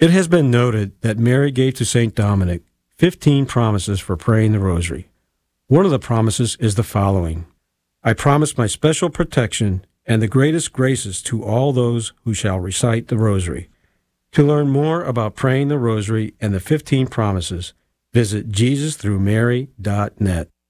It has been noted that Mary gave to St. Dominic 15 promises for praying the rosary. One of the promises is the following: I promise my special protection and the greatest graces to all those who shall recite the rosary. To learn more about praying the rosary and the 15 promises, visit JesusThroughMary.net.